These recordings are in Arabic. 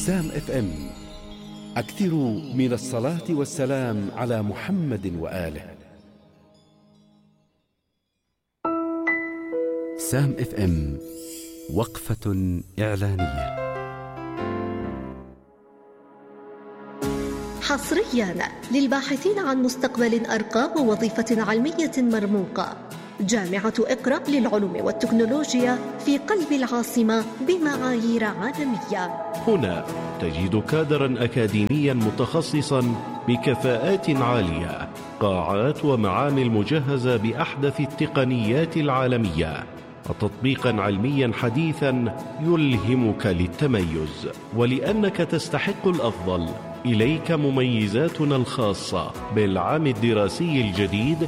سام اف ام. أكثروا من الصلاة والسلام على محمد وآله. سام اف ام، وقفة إعلانية. حصريا للباحثين عن مستقبل أرقى ووظيفة علمية مرموقة، جامعة اقرأ للعلوم والتكنولوجيا في قلب العاصمة بمعايير عالمية. هنا تجد كادرا أكاديميا متخصصا بكفاءات عالية، قاعات ومعامل مجهزة بأحدث التقنيات العالمية، وتطبيقا علميا حديثا يلهمك للتميز. ولأنك تستحق الأفضل، إليك مميزاتنا الخاصة بالعام الدراسي الجديد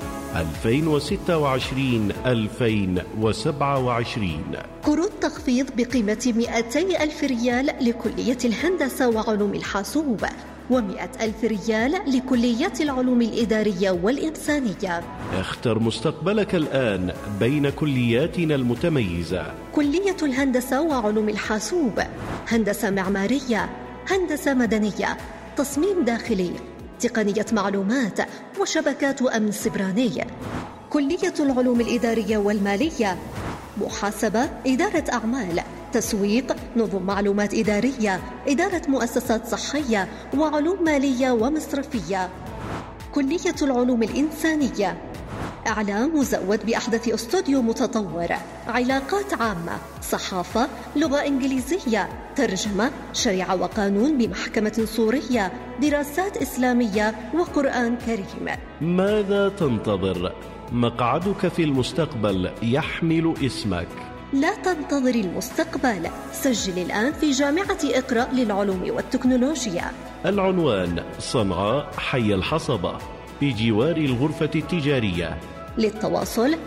2026-2027. قروض تخفيض بقيمة 200,000 ريال لكلية الهندسة وعلوم الحاسوب، و100,000 ريال لكليات العلوم الإدارية والإنسانية. اختر مستقبلك الآن بين كلياتنا المتميزة: كلية الهندسة وعلوم الحاسوب، هندسة معمارية، هندسة مدنية، تصميم داخلي، تقنية معلومات وشبكات أمن سبراني. كلية العلوم الإدارية والمالية، محاسبة، إدارة أعمال، تسويق، نظم معلومات إدارية، إدارة مؤسسات صحية، وعلوم مالية ومصرفية. كلية العلوم الإنسانية، إعلام مزود بأحدث استوديو متطور، علاقات عامة، صحافة، لغة إنجليزية، ترجمة، شريعة وقانون بمحكمة سورية، دراسات إسلامية وقرآن كريم. ماذا تنتظر؟ مقعدك في المستقبل يحمل اسمك. لا تنتظر المستقبل، سجل الآن في جامعة اقرأ للعلوم والتكنولوجيا. العنوان: صنعاء، حي الحصبة، بجوار الغرفة التجارية. للتواصل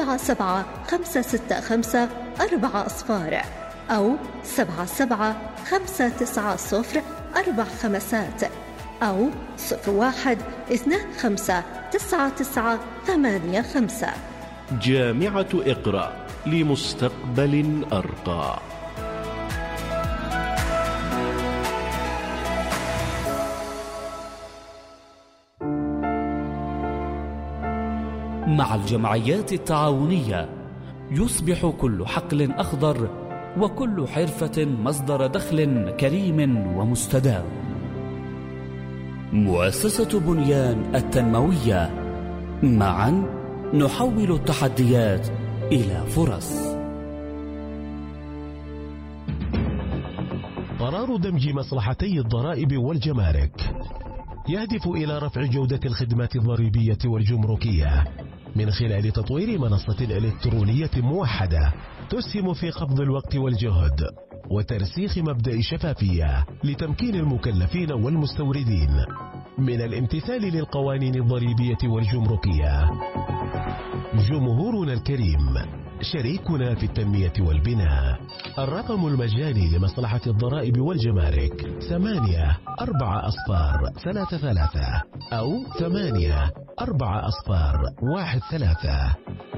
77-565-4 أو 77-590-4 أو 01-25-99-85. جامعة اقرأ لمستقبل أرقى. مع الجمعيات التعاونية يصبح كل حقل أخضر وكل حرفة مصدر دخل كريم ومستدام. مؤسسة بنيان التنموية، معا نحول التحديات إلى فرص. قرار دمج مصلحتي الضرائب والجمارك يهدف إلى رفع جودة الخدمات الضريبية والجمركية من خلال تطوير منصة إلكترونية موحدة تسهم في قبض الوقت والجهد وترسيخ مبدأ الشفافية لتمكين المكلفين والمستوردين من الامتثال للقوانين الضريبية والجمركية. جمهورنا الكريم، شريكنا في التنمية والبناء. الرقم المجاني لمصلحة الضرائب والجمارك 84-33 أو 84-13.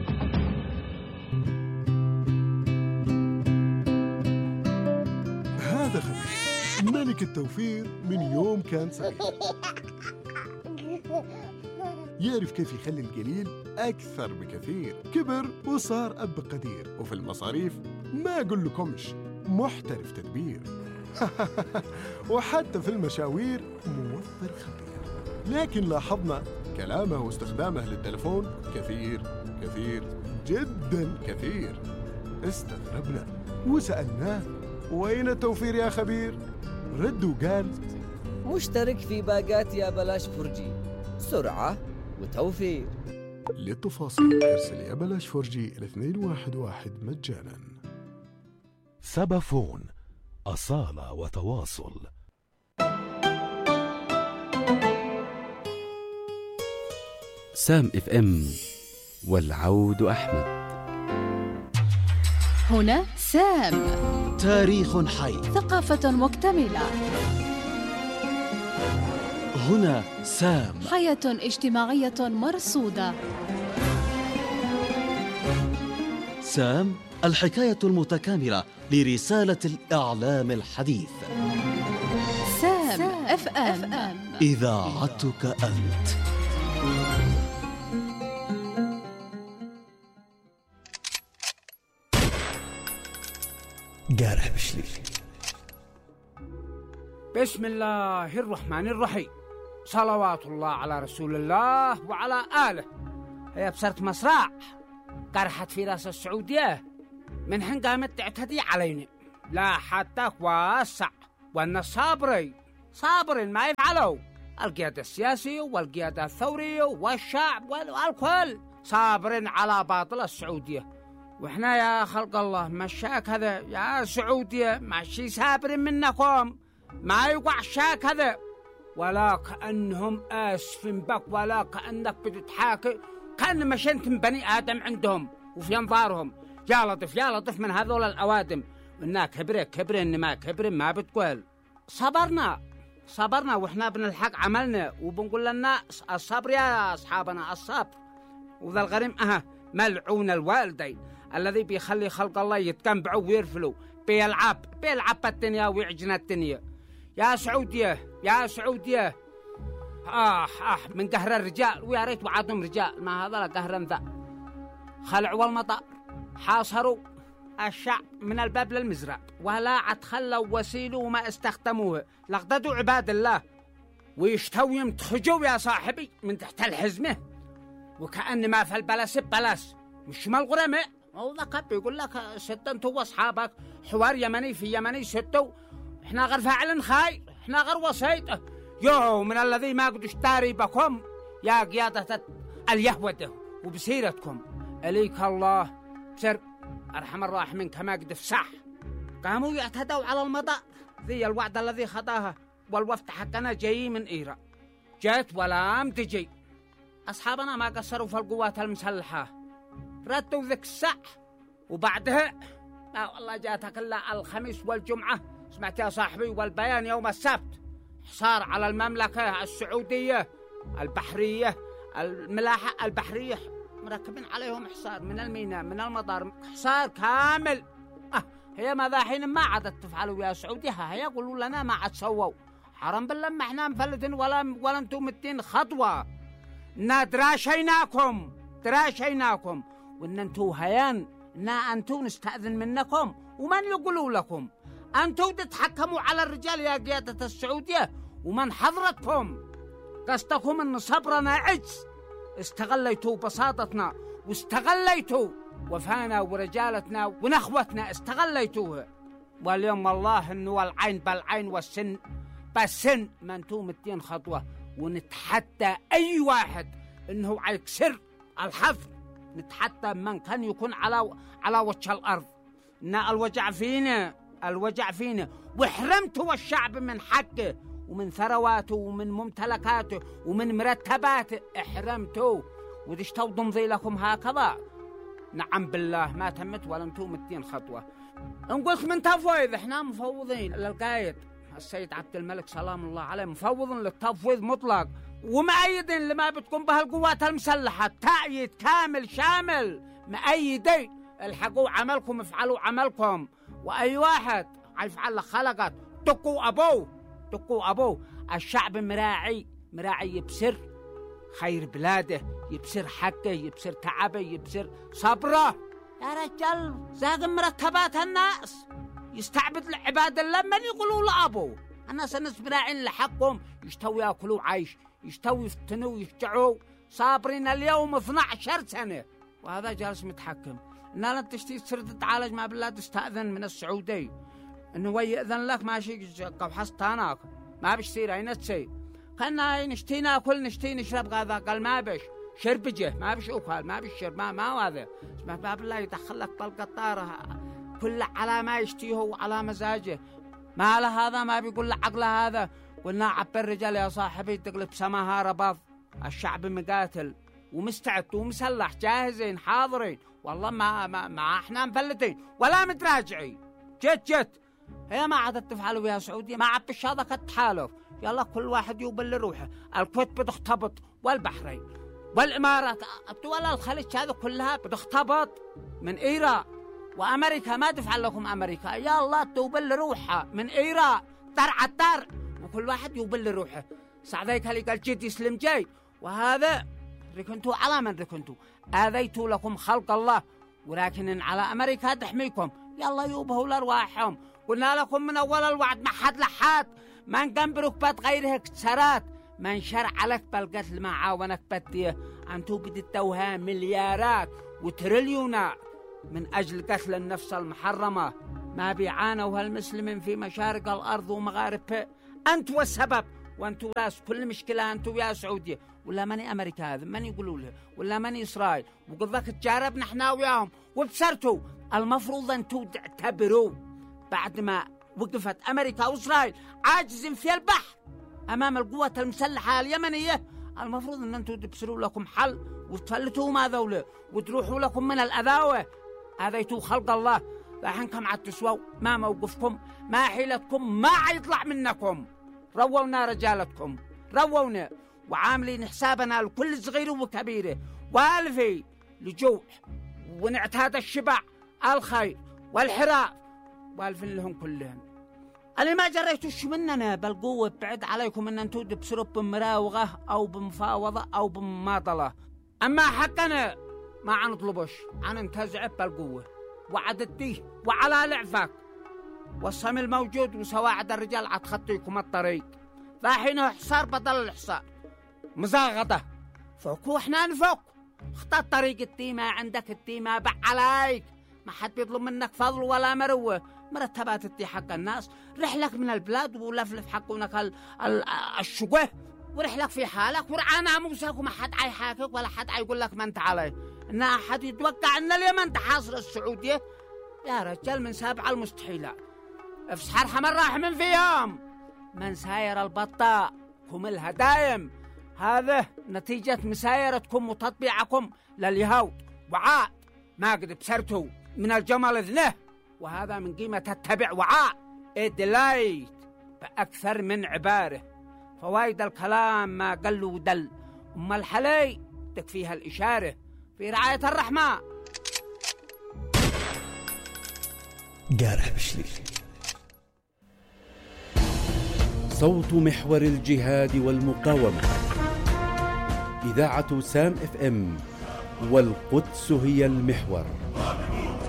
هذا خبير ملك التوفير من يوم كان صغير، يعرف كيف يخلي القليل أكثر بكثير. كبر وصار أب قدير، وفي المصاريف ما أقول لكمش محترف تدبير. وحتى في المشاوير موفر خبير. لكن لاحظنا كلامه واستخدامه للتلفون كثير كثير جدا كثير. استغربنا وسألناه: وين التوفير يا خبير؟ رد وقال: مشترك في باقات يا بلاش فرجي، سرعة وتوفير. للتفاصيل ارسل يا بلاش فرجي إلى 211 مجانا. سبافون، أصالة وتواصل. سام اف ام، والعود أحمد. هنا سام، تاريخ حي، ثقافة مكتملة. هنا سام، حياة اجتماعية مرصودة. سام، الحكاية المتكاملة لرسالة الإعلام الحديث. FM إذاعتك أنت. قارح بشلي. بسم الله الرحمن الرحيم، صلوات الله على رسول الله وعلى آله. هي بصرت مصراع قرحت في راس السعودية من حين قامت تعتدي علينا، لا حتى واسع وأن صابرين ما يفعلوا القيادة السياسية والقيادة الثورية والشعب والكل صابرين على باطل السعودية. وإحنا يا خلق الله مشاك هذا يا سعودية ماشي سابر منكم، ما يوقع شاك هذا، ولا كأنهم آسفين بك، ولا كأنك بتتحاكي، كأن مشنتم بني آدم عندهم وفي أنظارهم. يا لطف من هذول الأوادم، إننا كبرين ما كبرين ما بتقول. صبرنا وإحنا بنلحق عملنا وبنقول للناس الصبر يا أصحابنا الصبر. وذا الغريم ملعون الوالدين الذي بيخلي خلق الله يتكنبعوا ويرفلوا، بيلعب الدنيا ويعجن الدنيا. يا سعودية من قهر الرجال، ويا ريت وعدهم رجال، ما هذا قهر ذا. خلعوا المطار، حاصروا الشعب من الباب للمزراب، ولا تخلوا وسيلوا وما استخدموه، لقددوا عباد الله ويشتوي يمتخجوا يا صاحبي من تحت الحزمة، وكأن ما في البلس ببلس مش مال غرماء. والله كب يقول لك ستة انتوا واصحابك حوار يمني في يمني ستة، احنا غير فاعل خير، احنا غير وسيطة. يو من الذي ما قد اشتاري بكم يا قيادة اليهودة وبسيرتكم إليك الله بسر أرحم الراحمين كما قد فسح. قاموا يعتدوا على المطار، ذي الوعد الذي خطاها، والوفد حقنا جاي من إيران، جات ولا تجي. أصحابنا ما قصروا في القوات المسلحة، ردوا ذك الساعة، وبعدها والله جاتك إلا الخميس والجمعة، سمعت يا صاحبي، والبيان يوم السبت، حصار على المملكة السعودية البحرية، الملاحة البحرية مركبين عليهم حصار من الميناء من المطار، حصار كامل. هي ماذا حين ما عادت تفعلوا يا سعودية؟ هي يقولوا لنا ما عاد سووا، حرام بالله ما احنا مفلتين ولا انتم متين خطوة. تراشيناكم وان انتو هيان انتو نستأذن منكم، ومن يقولوا لكم انتو تتحكموا على الرجال يا قيادة السعودية، ومن حضرتكم قصدكم ان صبرنا عجز، استغليتوا بساطتنا واستغليتوا وفانا ورجالتنا ونخوتنا، استغليتوها. واليوم والله انه العين بالعين والسن بالسن، ما انتو متين خطوة، ونتحدى أي واحد إنه يكسر الحفر، نتحدى من كان يكون على وجه الأرض. إن الوجع فينا وحرمتوا الشعب من حقه ومن ثرواته ومن ممتلكاته ومن مرتباته، احرمتوا ودشتوا ضمضي لكم هكذا. نعم بالله ما تمت ولا انتم متين خطوة. نقولك من تفويض، احنا مفوضين للقايد السيد عبد الملك سلام الله عليه، مفوض للتفويض مطلق، ومؤيدين لما بتقوم به القوات المسلحة، تأييد كامل شامل، مؤيدين. الحقوا عملكم، افعلوا عملكم، وأي واحد يفعل خلقت دقوا أبوه. الشعب مراعي يبصر خير بلاده، يبصر حقه، يبصر تعبه، يبصر صبره. يا رجال زاق مرتبات الناس، يستعبد لعباد الله، من يقولوا لأبوه. الناس براعين لحقهم، يشتوي يأكلوا عيش، يشتوي يفتنوا يشجعوا، صابرين اليوم 12 سنة، وهذا جالس متحكم. إن لا تشتي تصير تتعالج ما بالله تستأذن من السعودي إنه يأذن لك، ماشي قوحصتانك ما بيصير أين تسير. كنا نشتي ناكل نشتي نشرب غذا، قال ما بيش شربجه، ما بيش أكل، ما بيش شرب، ما هذا ما بالله يدخلك بالقطارة كل على ما يشتيه وعلى مزاجه. ما له هذا ما بيقول له عقله هذا. قلنا عبر الرجال يا صاحبي تقلب سماها رباض، الشعب مقاتل ومستعد ومسلح، جاهزين حاضرين، والله ما احنا مفلتين ولا متراجعين. جت هي ما عادت تفعلوا يا سعودية، ما عاد بالشاطئ التحالف، يلا كل واحد يوبل لروحه. الكويت بتختبط، والبحرين والإمارات ولا الخليج هذا كلها بتختبط من إيران، وأمريكا ما تفعل لكم. أمريكا يا الله توبل لروحها من إيران، درع الدرع وكل واحد يبل روحه. سعديك اللي قال جيت يسلم جاي، وهذا ركنتوا على من ركنتوا، آذيتوا لكم خلق الله، ولكن على أمريكا تحميكم. يلا يوبهوا لأرواحهم. قلنا لكم من أول الوعد ما حد لحات، ما نقنبرك بات غيره اكتسارات، ما نشرع لك بالقتل ما عاونك بديه. أنتوا بدتوها مليارات وتريليونات من أجل قتل النفس المحرمة. ما بيعانوا هالمسلمين في مشارق الأرض ومغاربها، أنتوا السبب، وأنتوا راس كل مشكلة. أنتوا يا سعودية ولا ماني أمريكا، هذا من يقولوا له، ولا ماني إسرائيل، وقل ذاك تجاربنا احنا وياهم وبسرتوا. المفروض أنتوا تعتبروا بعد ما وقفت أمريكا وإسرائيل عاجزين في البحر أمام القوات المسلحة اليمنية، المفروض أن أنتوا تبصروا لكم حل وتفلتوا ما ذوله وتروحوا لكم من الأذاوة. آذيتوا خلق الله. لحنكم عاد تسووا، ما موقفكم، ما حيلتكم، ما حيطلع منكم. روونا رجالتكم، روونا، وعاملين حسابنا لكل صغير وكبيرة، والفي لجوع ونعتاد الشبع الخير والحراف، والفين لهم كلهم. أنا ما جريتوش مننا بالقوة، بعد عليكم أن أنتوا تبصروا بمراوغة أو بمفاوضة أو بمماطلة. أما حقنا ما عنطلبش، عننتزع بالقوة وعدتيه وعلى لعفك، والصم الموجود وسواعد الرجال عتخطيكم الطريق. فحين حصار بدل الحصار، مزاغطة فوقوا احنا نفوق. اختار طريق التيمة، عندك التيمة بع عليك، ما حد بيطلب منك فضل ولا مروة. مرتبات التي حق الناس، رحلك من البلاد ولفلف حقونك الشقه، ورحلك في حالك ورعانا موساك، وما حد عيحاكك ولا حد عيقول لك ما انت عليه. ان احد يتوقع ان اليمن تحاصر السعودية؟ يا رجال من سابع المستحيلات. افسحر حمر راح من فيهم، من ساير البطاء كم الهدايم. هذا نتيجة مسايرتكم وتطبيعكم لليهود وعاء، ما قد بسرتوا من الجمل اذنه، وهذا من قيمة تتبع وعاء إدلايت بأكثر من عبارة. فوايد الكلام ما قل ودل، أما الحلي تكفيها الإشارة. في رعاية الرحمن. قارح بشلي. صوت محور الجهاد والمقاومة، إذاعة سام FM، والقدس هي المحور.